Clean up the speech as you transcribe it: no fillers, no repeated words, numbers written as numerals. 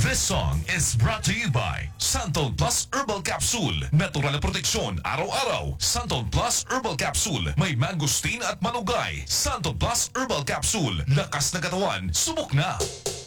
This song is brought to you by Santol Plus Herbal Capsule. Natural na proteksyon araw-araw. Santol Plus Herbal Capsule. May mangosteen at malunggay. Santol Plus Herbal Capsule. Lakas na katawan. Subok na!